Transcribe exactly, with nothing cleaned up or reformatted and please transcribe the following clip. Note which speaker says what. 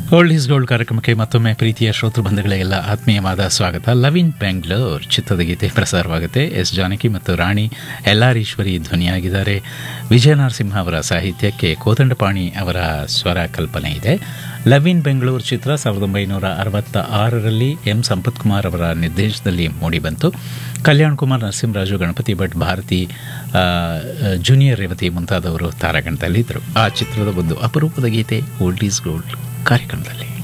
Speaker 1: Old is gold ಕಾರ್ಯಕ್ರಮಕ್ಕೆ ಮತ್ತೊಮ್ಮೆ ಪ್ರೀತಿಯ ಶ್ರೋತೃ ಬಂಧುಗಳಿಗೆಲ್ಲ ಆತ್ಮೀಯವಾದ ಸ್ವಾಗತ. ಲವ್ ಇನ್ ಬೆಂಗಳೂರು ಚಿತ್ರದ ಗೀತೆ ಪ್ರಸಾರವಾಗುತ್ತೆ. ಎಸ್ ಜಾನಕಿ ಮತ್ತು ರಾಣಿ ಎಲ್ ಆರ್ ಈಶ್ವರಿ ಧ್ವನಿಯಾಗಿದ್ದಾರೆ. ವಿಜಯ ನರಸಿಂಹ ಅವರ ಸಾಹಿತ್ಯಕ್ಕೆ ಕೋದಂಡಪಾಣಿ ಅವರ ಸ್ವರ ಕಲ್ಪನೆ ಇದೆ. ಲವ್ ಇನ್ ಬೆಂಗಳೂರು ಚಿತ್ರ ಸಾವಿರದ ಒಂಬೈನೂರ ಅರವತ್ತ ಆರರಲ್ಲಿ ಎಂ ಸಂಪತ್ ಕುಮಾರ್ ಅವರ ನಿರ್ದೇಶನದಲ್ಲಿ ಮೂಡಿಬಂತು. ಕಲ್ಯಾಣ್ ಕುಮಾರ್, ನರಸಿಂಹರಾಜು, ಗಣಪತಿ ಭಟ್, ಭಾರತಿ, ಜೂನಿಯರ್ ರೇವತಿ ಮುಂತಾದವರು ತಾರಾಗಣದಲ್ಲಿದ್ದರು. ಆ ಚಿತ್ರದ ಒಂದು ಅಪರೂಪದ ಗೀತೆ ಓಲ್ಡ್ ಈಸ್ ಗೋಲ್ಡ್ ಕಾರ್ಯಕ್ರಮದಲ್ಲಿ.